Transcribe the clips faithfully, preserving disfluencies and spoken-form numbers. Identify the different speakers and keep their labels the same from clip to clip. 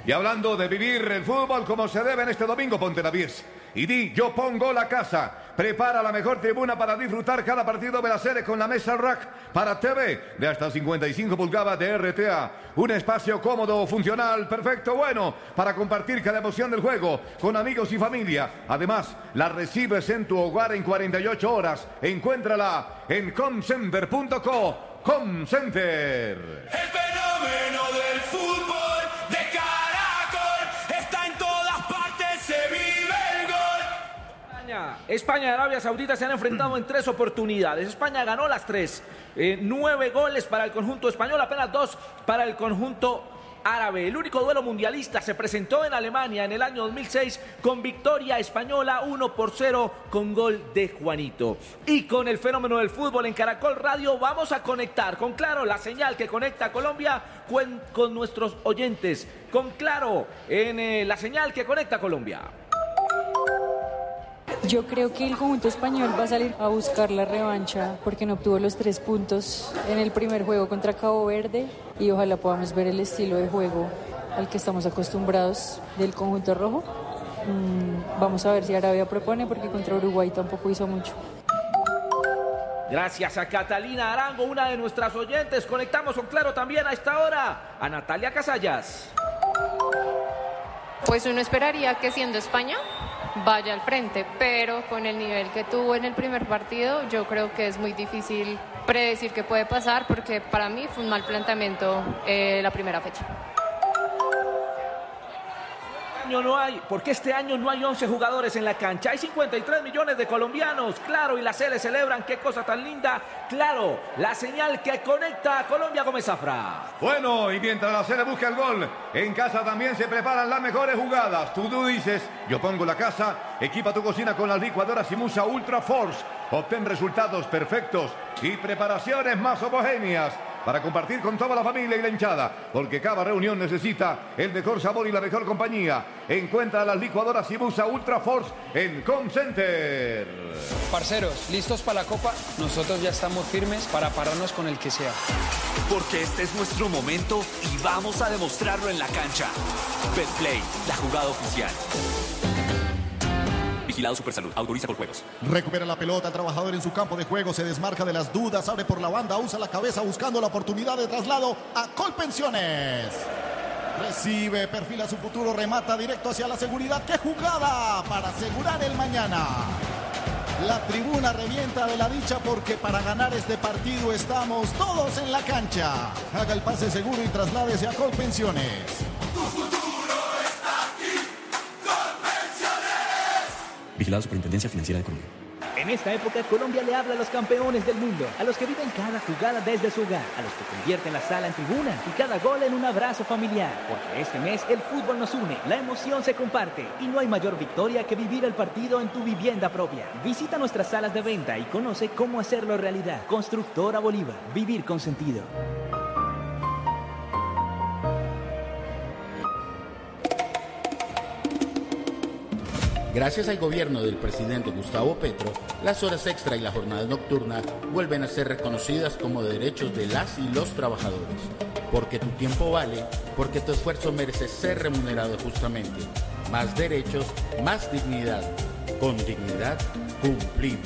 Speaker 1: Y hablando de vivir el fútbol como se debe en este domingo, ponte la diez y di, yo pongo la casa. Prepara la mejor tribuna para disfrutar cada partido de la serie con la mesa rack para T V de hasta cincuenta y cinco pulgadas de R T A. Un espacio cómodo, funcional, perfecto, bueno, para compartir cada emoción del juego con amigos y familia. Además, la recibes en tu hogar en cuarenta y ocho horas. Encuéntrala en comcenter punto co. Comcenter.
Speaker 2: El fenómeno del fútbol de Caracol está en todas partes, se vive el gol.
Speaker 3: España, España y Arabia Saudita se han enfrentado en tres oportunidades. España ganó las tres. Eh, nueve goles para el conjunto español, apenas dos para el conjunto árabe. El único duelo mundialista se presentó en Alemania en el año dos mil seis con victoria española uno por cero con gol de Juanito. Y con el fenómeno del fútbol en Caracol Radio vamos a conectar con Claro, la señal que conecta a Colombia con, con nuestros oyentes. Con Claro, en eh, la señal que conecta a Colombia.
Speaker 4: Yo creo que el conjunto español va a salir a buscar la revancha porque no obtuvo los tres puntos en el primer juego contra Cabo Verde y ojalá podamos ver el estilo de juego al que estamos acostumbrados del conjunto rojo. Mm, vamos a ver si Arabia propone porque contra Uruguay tampoco hizo mucho.
Speaker 3: Gracias a Catalina Arango, una de nuestras oyentes. Conectamos con Claro también a esta hora a Natalia Casallas.
Speaker 5: Pues uno esperaría que siendo España vaya al frente, pero con el nivel que tuvo en el primer partido, yo creo que es muy difícil predecir qué puede pasar, porque para mí fue un mal planteamiento eh, la primera fecha.
Speaker 3: No hay, porque este año no hay once jugadores en la cancha, hay cincuenta y tres millones de colombianos. Claro, y la Sele celebran, qué cosa tan linda. Claro, la señal que conecta a Colombia. Gómez Zafra.
Speaker 1: Bueno, y mientras la Sele busca el gol, en casa también se preparan las mejores jugadas. Tú, tú dices, yo pongo la casa, equipa tu cocina con las licuadoras Imusa Ultra Force. Obtén resultados perfectos y preparaciones más homogéneas para compartir con toda la familia y la hinchada, porque cada reunión necesita el mejor sabor y la mejor compañía. Encuentra las licuadoras Imusa Ultra Force en Comcenter.
Speaker 6: Parceros, ¿listos para la Copa? Nosotros ya estamos firmes para pararnos con el que sea.
Speaker 2: Porque este es nuestro momento y vamos a demostrarlo en la cancha. Betplay, la jugada oficial. Vigilado Supersalud, autoriza por juegos.
Speaker 7: Recupera la pelota, el trabajador en su campo de juego, se desmarca de las dudas, abre por la banda, usa la cabeza buscando la oportunidad de traslado a Colpensiones. Recibe, perfila su futuro, remata directo hacia la seguridad. ¡Qué jugada para asegurar el mañana! La tribuna revienta de la dicha porque para ganar este partido estamos todos en la cancha. Haga el pase seguro y trasládese a Colpensiones.
Speaker 2: Tu futuro está aquí, Colpensiones.
Speaker 8: Vigilado Superintendencia Financiera de Colombia.
Speaker 9: En esta época, Colombia le habla a los campeones del mundo, a los que viven cada jugada desde su hogar, a los que convierten la sala en tribuna y cada gol en un abrazo familiar. Porque este mes el fútbol nos une, la emoción se comparte y no hay mayor victoria que vivir el partido en tu vivienda propia. Visita nuestras salas de venta y conoce cómo hacerlo realidad. Constructora Bolívar, vivir con sentido.
Speaker 10: Gracias al gobierno del presidente Gustavo Petro, las horas extra y la jornada nocturna vuelven a ser reconocidas como derechos de las y los trabajadores. Porque tu tiempo vale, porque tu esfuerzo merece ser remunerado justamente. Más derechos, más dignidad. Con dignidad, cumplimos.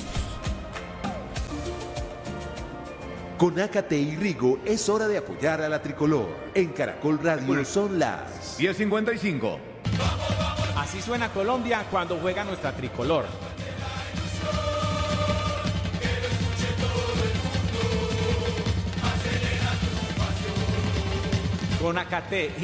Speaker 11: Con Ácate y Rigo es hora de apoyar a la tricolor. En Caracol Radio son las
Speaker 1: diez cincuenta y cinco.
Speaker 12: Así suena Colombia cuando juega nuestra tricolor. Con Ácate